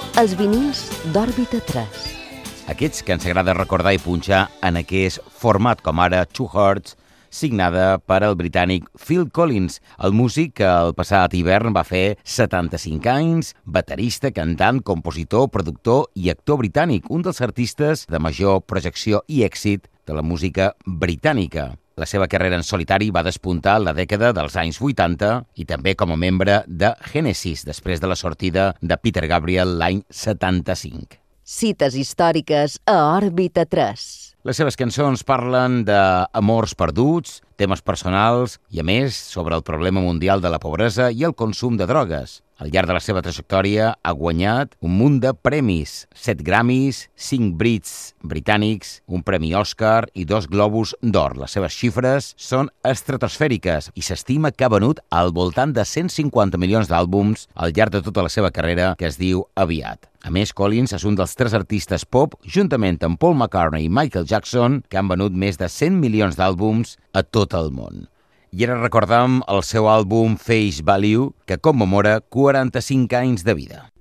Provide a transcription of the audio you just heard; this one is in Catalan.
Els vinils d'Òrbita 3. Aquests que ens agrada recordar i punxar en aquest format com ara Two Hearts, signada per al britànic Phil Collins, el músic que el passat hivern va fer 75 anys, baterista, cantant, compositor, productor i actor britànic, un dels artistes de major projecció i èxit de la música britànica. La seva carrera en solitari va despuntar la dècada dels anys 80 i també com a membre de Genesis, després de la sortida de Peter Gabriel l'any 75. Cites històriques a Òrbita 3. Les seves cançons parlen d'amors perduts, temes personals i, a més, sobre el problema mundial de la pobresa i el consum de drogues. Al llarg de la seva trajectòria ha guanyat un munt de premis, 7 Grammys, 5 Brits britànics, un premi Òscar i 2 Globus d'Or. Les seves xifres són estratosfèriques i s'estima que ha venut al voltant de 150 milions d'àlbums al llarg de tota la seva carrera, que es diu aviat. A més, Collins és un dels 3 artistes pop, juntament amb Paul McCartney i Michael Jackson, que han venut més de 100 milions d'àlbums a tot el món. I ara recordam el seu àlbum Face Value, que commemora 45 anys de vida.